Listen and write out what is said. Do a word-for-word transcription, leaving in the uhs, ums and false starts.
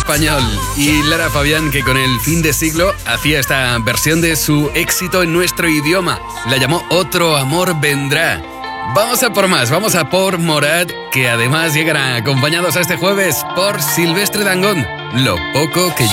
español. Y Lara Fabián, que con el fin de siglo hacía esta versión de su éxito en nuestro idioma. La llamó Otro amor vendrá. Vamos a por más, vamos a por Morat, que además llegará acompañados a este jueves por Silvestre Dangond. Lo poco que